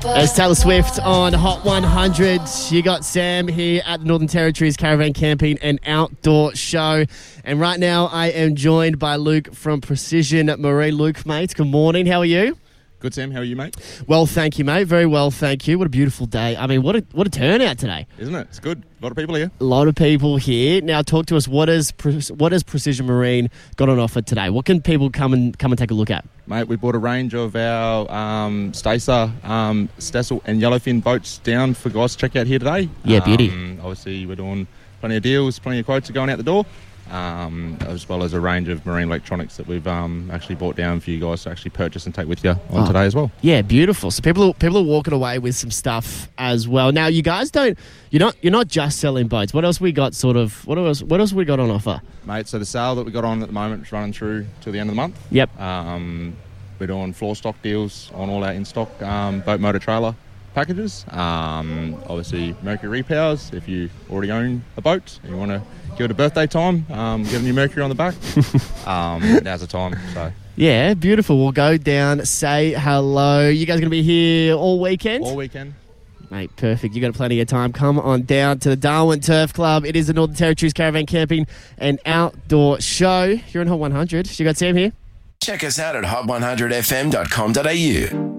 It's Taylor Swift on Hot 100. You got Sam here at the Northern Territories Caravan Camping and Outdoor Show. And right now I am joined by Luke from Precision Marine. Luke, mate, good morning. How are you? Good, Sam. How are you, mate? Well, thank you, mate. Very well, thank you. What a beautiful day. I mean, what a turnout today. Isn't it? It's good. A lot of people here. A lot of people here. Now, talk to us. What has Precision Marine got on offer today? What can people come and take a look at? Mate, we brought a range of our Stacer, Stessel and Yellowfin boats down for guys to check out here today. Yeah, beauty. Obviously, we're doing plenty of deals, plenty of quotes are going out the door. As well as a range of marine electronics that we've actually brought down for you guys to actually purchase and take with you on today as well. Yeah, beautiful. So people are walking away with some stuff as well. Now, you guys you're not just selling boats. What else we got? What else we got on offer, mate? So the sale that we got on at the moment is running through till the end of the month. Yep. We're doing floor stock deals on all our in-stock boat motor trailer packages. Obviously, Mercury repowers. If you already own a boat and you want to give it a birthday time, get a new Mercury on the back. Now's the time. So yeah, beautiful. We'll go down, say hello. You guys going to be here all weekend? All weekend. Mate, perfect. You got plenty of time. Come on down to the Darwin Turf Club. It is the Northern Territories Caravan Camping and Outdoor Show. You're on Hot 100. You got Sam here? Check us out at hot100fm.com.au.